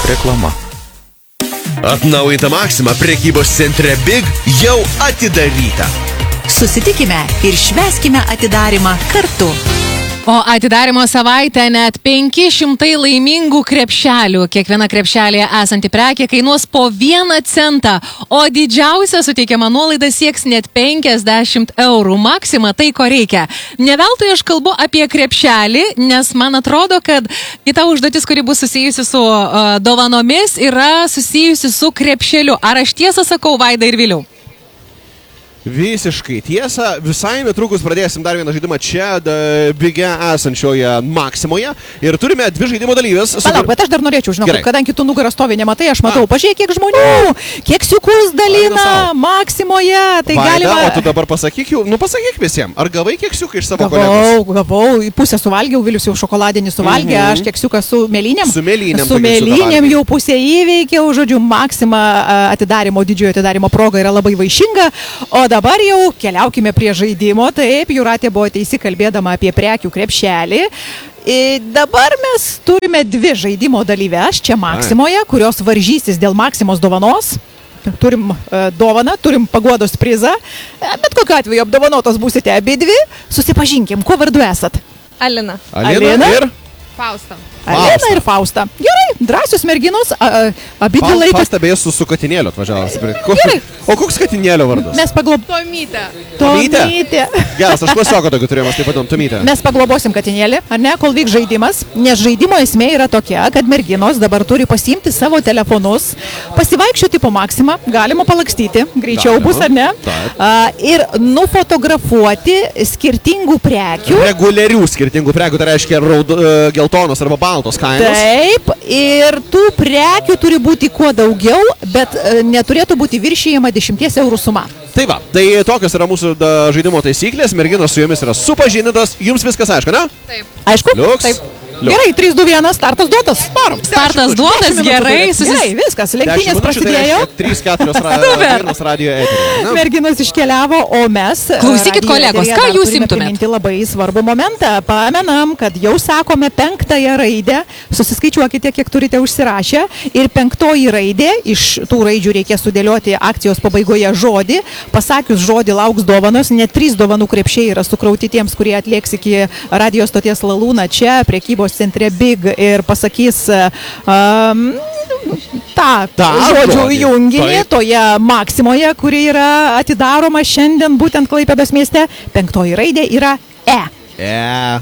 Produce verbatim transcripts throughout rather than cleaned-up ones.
Reklama. Atnaujinta Maxima prekybos centre Big jau atidaryta. Susitikime ir švęskime atidarimą kartu. O atidarimo savaitę net penki šimtai laimingų krepšelių. Kiekviena krepšelėje esanti prekė kainuos po vieną centą, o didžiausia suteikiama nuolaida sieks net penkiasdešimt eurų. Maxima tai, ko reikia. Ne veltui aš kalbu apie krepšelį, nes man atrodo, kad kita užduotis, kuri bus susijusi su uh, dovanomis, yra susijusi su krepšeliu. Ar aš tiesą sakau, Vaida ir Viliau? Visiškai tiesa, visai netrukus pradėsim dar vieną žaidimą čia, Bige esančioje Maximoje. Ir turime dvi žaidimo dalyvės. Palauk, bet aš dar norėčiau, žinau, kadangi tu nugarą stovi nematai, aš matau, pažiūrėk, kiek žmonių, kiek siukus dalina Maximoje. Tai Vaida, galima... o tu dabar pasakyk jau, nu pasakyk visiems, ar gavai keksiuką iš savo gavau, kolegos? Gavau, gavau, pusę suvalgiau, Vilius jau šokoladinį suvalgė, mm -hmm. aš keksiuką su mėlynėm. Su mėlynėm. Su mėlynėm jau pusę įveikiau, žodžiu, Maxima atidarimo, didžiojo atidarimo proga yra labai vaišinga, o dabar jau keliaukime prie žaidimo. Taip, Jūratė buvo teisi kalbėdama apie prekių krepšelį. Ir dabar mes turime dvi žaidimo dalyves čia Maximoje, kurios varžysis dėl Maximos dovanos. Turim uh, dovaną, turim paguodos prizą, bet kokiu atveju apdovanotos būsite abi dvi. Susipažinkim, kuo vardu esat? Alina. Alina, Alina ir? Fausta. Alina Fausta. Ir Fausta. Gerai, drąsios merginos, abi dvi laikas. Fausta beje su, su katinėliu atvažiavas. O koks katinėlio vardas? Mes paglob... Tomytė. Tomytė. Geras, aš klasioko tokį turėjom, taip vadom, Tomytė. Mes paglobosim katinėlį, ar ne, kol vyks žaidimas, nes žaidimo esmė yra tokia, kad merginos dabar turi pasiimti savo telefonus, pasivaikščioti po Maximą, galima palakstyti, greičiau galima. Bus, ar ne, a, ir nufotografuoti skirtingų prekių. Reguliarių skirtingų prekių, tai reiškia raud, geltonos arba baltos kainos. Taip, ir tų prekių turi būti kuo daugiau, bet neturėtų būti viršijama dešimties eurų suma. Tai va, tai tokios yra mūsų da, žaidimo taisyklės, merginos su jomis yra supažindytos, jums viskas aišku, ne? Taip. Aišku? Liuks. Taip. Gerai, trys, du, vienas, startas duotas. Parom. Startas duotas, gerai. Susis... Gerai, viskas, lenktynės prasidėjo. trys keturios ra radio eterį. Merginos iškeliavo, o mes... Klausykit, kolegos, ką jūs imtumėt? Labai svarbų momentą. Pamenam, kad jau sakome penktąją raidę. Susiskaičiuokite, kiek turite užsirašę. Ir penktoji raidė, iš tų raidžių reikės sudėlioti akcijos pabaigoje žodį. Pasakius žodį lauks dovanos. Net trys dovanų krepšiai yra sukrauti tiems, kurie atlieks iki radio stoties Lalūna čia, prekybos centre Big ir pasakys um, tą, tą žodžių junginį toje Maximoje, kuri yra atidaroma šiandien būtent Klaipėdos mieste. Penktoji raidė yra E. E.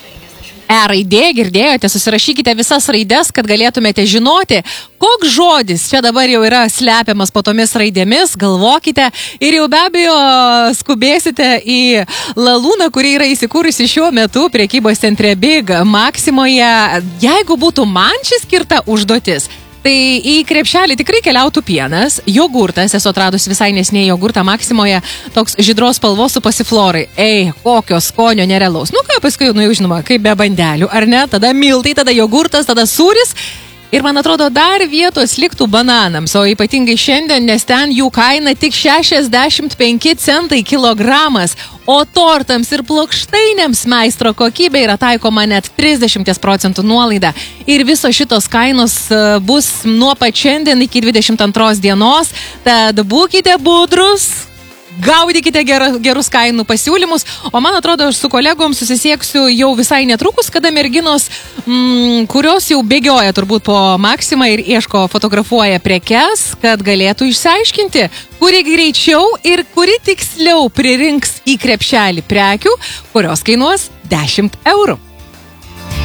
E raidė, girdėjote, susirašykite visas raides, kad galėtumėte žinoti, koks žodis čia dabar jau yra slepiamas po tomis raidėmis, galvokite ir jau be abejo skubėsite į Lalūną, kuri yra įsikūrusi šiuo metu prekybos centre Big Maximoje. Jeigu būtų man ši skirta užduotis, tai į krepšelį tikrai keliautų pienas, jogurtas, esu atradus visai nesiniai jogurtą Maximoje, toks žydros spalvos su pasiflorai. Ei, kokio skonio nerealaus. Nu ką, paskui, nu jau žinoma, kaip be bandelių, ar ne? Tada miltai, tada jogurtas, tada sūris. Ir man atrodo, dar vietos liktų bananams, o ypatingai šiandien, nes ten jų kaina tik šešiasdešimt penki centai kilogramas, o tortams ir plokštainėms meistro kokybė yra taikoma net trisdešimt procentų nuolaida. Ir visos šitos kainos bus nuo pat šiandien iki dvidešimt antros dienos, tad būkite budrus. Gaudykite gerus kainų pasiūlymus, o man atrodo, aš su kolegom susisieksiu jau visai netrukus, kada merginos, mm, kurios jau bėgioja turbūt po Maximą ir ieško, fotografuoja prekes, kad galėtų išsiaiškinti, kuri greičiau ir kuri tiksliau pririnks į krepšelį prekių, kurios kainuos dešimt eurų.